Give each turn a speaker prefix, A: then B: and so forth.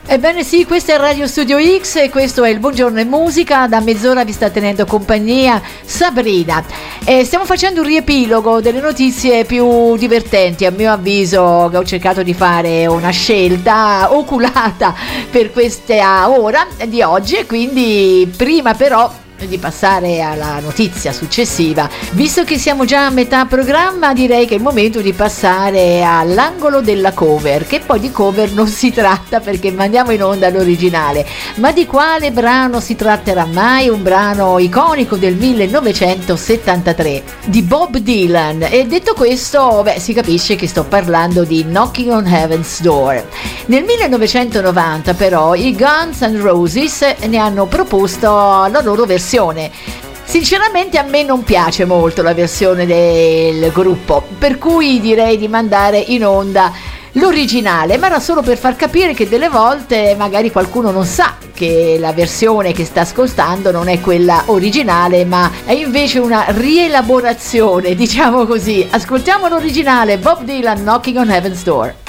A: Ebbene sì, questo è Radio Studio X e questo è il Buongiorno e Musica. Da mezz'ora vi sta tenendo compagnia Sabrina. Stiamo facendo un riepilogo delle notizie più divertenti, a mio avviso, che ho cercato di fare una scelta oculata per questa ora di oggi, e quindi prima però di passare alla notizia successiva, visto che siamo già a metà programma, direi che è il momento di passare all'angolo della cover, che poi di cover non si tratta perché mandiamo in onda l'originale. Ma di quale brano si tratterà mai? Un brano iconico del 1973 di Bob Dylan, e detto questo, si capisce che sto parlando di Knocking on Heaven's Door. Nel 1990 però i Guns N' Roses ne hanno proposto la loro versione. Sinceramente a me non piace molto la versione del gruppo, per cui direi di mandare in onda l'originale, ma era solo per far capire che delle volte magari qualcuno non sa che la versione che sta ascoltando non è quella originale, ma è invece una rielaborazione, diciamo così. Ascoltiamo l'originale, Bob Dylan, Knocking on Heaven's Door.